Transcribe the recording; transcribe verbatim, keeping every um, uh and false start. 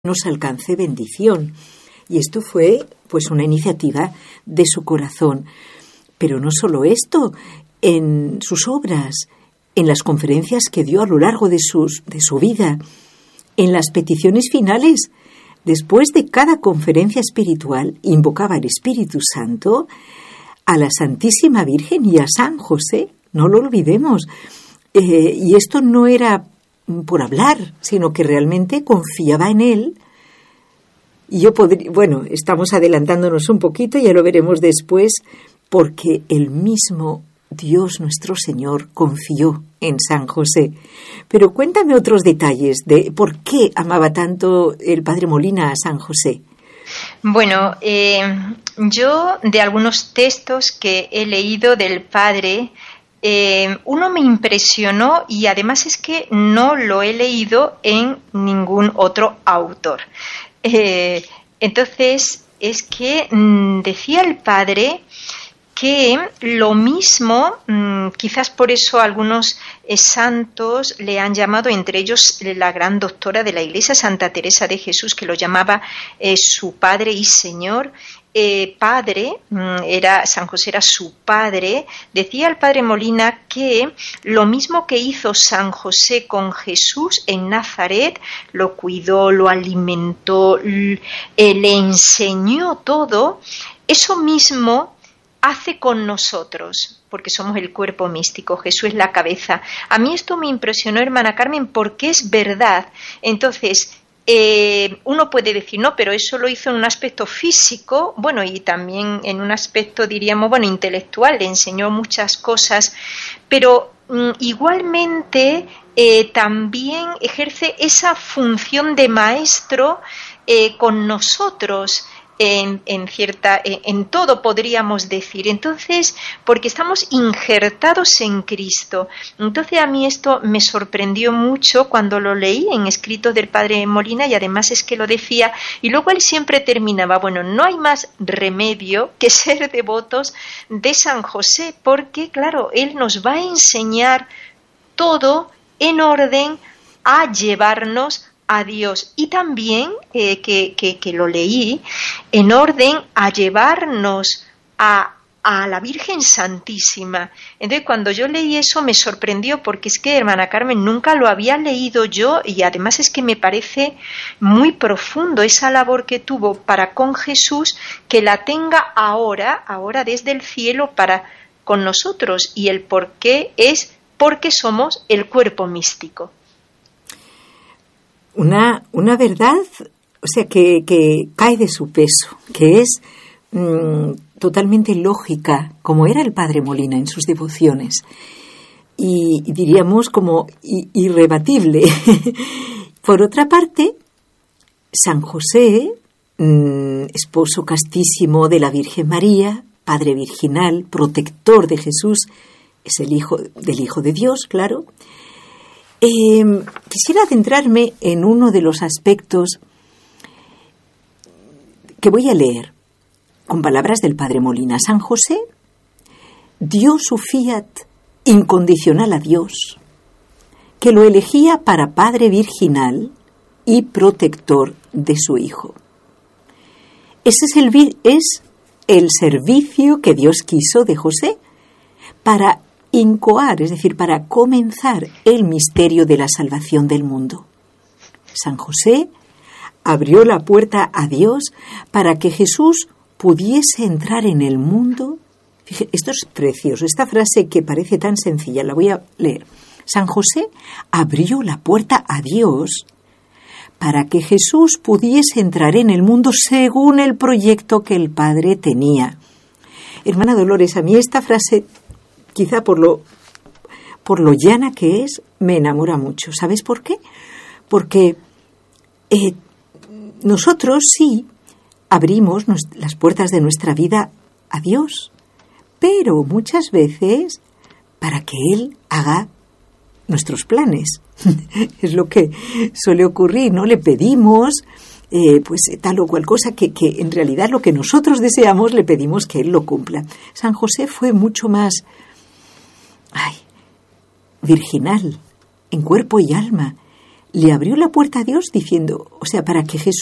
nos alcance bendición. Y esto fue pues una iniciativa de su corazón. Pero no solo esto, en sus obras, en las conferencias que dio a lo largo de, sus, de su vida, en las peticiones finales, después de cada conferencia espiritual, invocaba al Espíritu Santo, a la Santísima Virgen y a San José, no lo olvidemos. Eh, y esto no era por hablar, sino que realmente confiaba en él. Y yo podría, bueno, estamos adelantándonos un poquito, ya lo veremos después, porque el mismo Dios nuestro Señor confió en San José. Pero cuéntame otros detalles de por qué amaba tanto el Padre Molina a San José. Bueno, eh, yo de algunos textos que he leído del Padre, eh, uno me impresionó y además es que no lo he leído en ningún otro autor. Eh, entonces, es que mmm, decía el Padre que lo mismo, mmm, quizás por eso algunos eh, santos le han llamado, entre ellos la gran doctora de la Iglesia, Santa Teresa de Jesús, que lo llamaba eh, su Padre y Señor. Eh, padre, era, San José era su padre. Decía el Padre Molina que lo mismo que hizo San José con Jesús en Nazaret, lo cuidó, lo alimentó, le enseñó todo, eso mismo hace con nosotros, porque somos el cuerpo místico, Jesús es la cabeza. A mí esto me impresionó, hermana Carmen, porque es verdad. Entonces, Eh, uno puede decir, no, pero eso lo hizo en un aspecto físico, bueno, y también en un aspecto, diríamos, bueno, intelectual, le enseñó muchas cosas, pero mm, igualmente eh, también ejerce esa función de maestro eh, con nosotros. En, en cierta, en, en todo podríamos decir. Entonces, porque estamos injertados en Cristo. Entonces a mí esto me sorprendió mucho cuando lo leí en escritos del Padre Molina, y además es que lo decía, y luego él siempre terminaba, bueno, no hay más remedio que ser devotos de San José, porque claro, él nos va a enseñar todo en orden a llevarnos a Dios, y también eh, que, que, que lo leí en orden a llevarnos a, a la Virgen Santísima. Entonces cuando yo leí eso me sorprendió, porque es que, hermana Carmen, nunca lo había leído yo, y además es que me parece muy profundo esa labor que tuvo para con Jesús, que la tenga ahora, ahora desde el cielo para con nosotros, y el por qué es porque somos el cuerpo místico. Una, una verdad, o sea, que, que cae de su peso, que es mmm, totalmente lógica, como era el Padre Molina en sus devociones, y, y diríamos como irrebatible. Por otra parte, San José, mmm, esposo castísimo de la Virgen María, Padre virginal, protector de Jesús, es el hijo del Hijo de Dios, claro. Eh, quisiera adentrarme en uno de los aspectos que voy a leer con palabras del Padre Molina. San José dio su fiat incondicional a Dios, que lo elegía para Padre virginal y protector de su Hijo. Ese es el, es el servicio que Dios quiso de José para incoar, es decir, para comenzar el misterio de la salvación del mundo. San José abrió la puerta a Dios para que Jesús pudiese entrar en el mundo. Fíjate, esto es precioso, esta frase que parece tan sencilla, la voy a leer. San José abrió la puerta a Dios para que Jesús pudiese entrar en el mundo según el proyecto que el Padre tenía. Hermana Dolores, a mí esta frase, quizá por lo, por lo llana que es, me enamora mucho. ¿Sabes por qué? Porque eh, nosotros sí abrimos nos, las puertas de nuestra vida a Dios, pero muchas veces para que Él haga nuestros planes. Es lo que suele ocurrir, ¿no? Le pedimos eh, pues tal o cual cosa que, que en realidad lo que nosotros deseamos le pedimos que Él lo cumpla. San José fue mucho más Ay, virginal, en cuerpo y alma. le abrió la puerta a Dios diciendo, o sea, para que Jesús